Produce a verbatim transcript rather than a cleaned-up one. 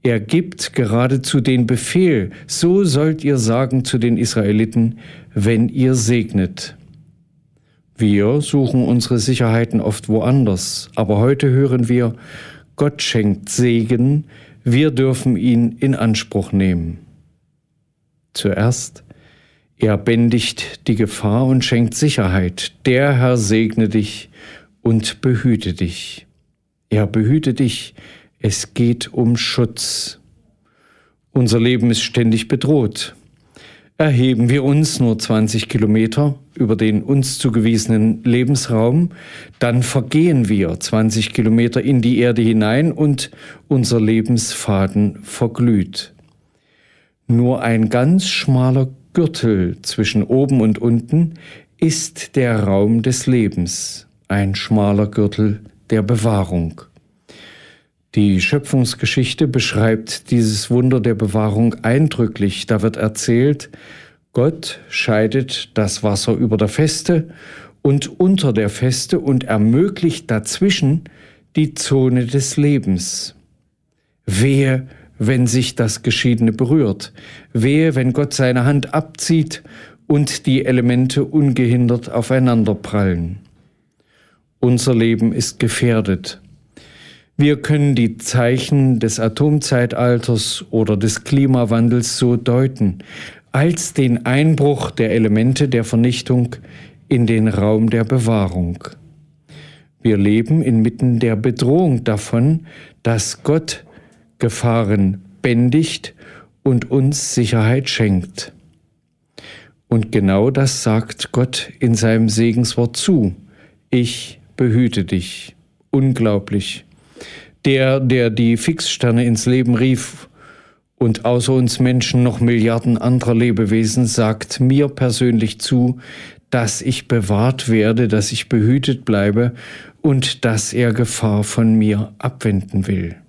Er gibt geradezu den Befehl, so sollt ihr sagen zu den Israeliten, wenn ihr segnet. Wir suchen unsere Sicherheiten oft woanders, aber heute hören wir, Gott schenkt Segen, wir dürfen ihn in Anspruch nehmen. Zuerst, er bändigt die Gefahr und schenkt Sicherheit. Der Herr segne dich und behüte dich. Er behüte dich, es geht um Schutz. Unser Leben ist ständig bedroht. Erheben wir uns nur zwanzig Kilometer über den uns zugewiesenen Lebensraum, dann vergehen wir zwanzig Kilometer in die Erde hinein und unser Lebensfaden verglüht. Nur ein ganz schmaler Gürtel zwischen oben und unten ist der Raum des Lebens, ein schmaler Gürtel der Bewahrung. Die Schöpfungsgeschichte beschreibt dieses Wunder der Bewahrung eindrücklich. Da wird erzählt, Gott scheidet das Wasser über der Feste und unter der Feste und ermöglicht dazwischen die Zone des Lebens. Wehe, wenn sich das Geschiedene berührt. Wehe, wenn Gott seine Hand abzieht und die Elemente ungehindert aufeinanderprallen. Unser Leben ist gefährdet. Wir können die Zeichen des Atomzeitalters oder des Klimawandels so deuten, als den Einbruch der Elemente der Vernichtung in den Raum der Bewahrung. Wir leben inmitten der Bedrohung davon, dass Gott Gefahren bändigt und uns Sicherheit schenkt. Und genau das sagt Gott in seinem Segenswort zu. Ich behüte dich. Unglaublich. Der, der die Fixsterne ins Leben rief und außer uns Menschen noch Milliarden anderer Lebewesen, sagt mir persönlich zu, dass ich bewahrt werde, dass ich behütet bleibe und dass er Gefahr von mir abwenden will.